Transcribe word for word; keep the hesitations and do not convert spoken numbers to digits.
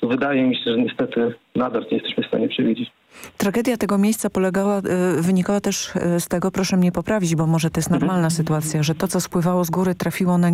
wydaje mi się, że niestety nadal nie jesteśmy w stanie przewidzieć. Tragedia tego miejsca polegała, y, wynikała też y, z tego, proszę mnie poprawić, bo może to jest normalna sytuacja, że to, co spływało z góry, trafiło na